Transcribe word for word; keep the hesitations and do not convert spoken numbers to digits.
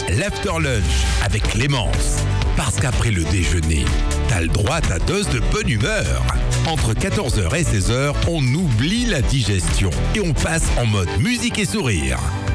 l'after lunch avec Clémence. Parce qu'après le déjeuner, t'as le droit à ta dose de bonne humeur. Entre quatorze heures et seize heures, on oublie la digestion et on passe en mode musique et sourire.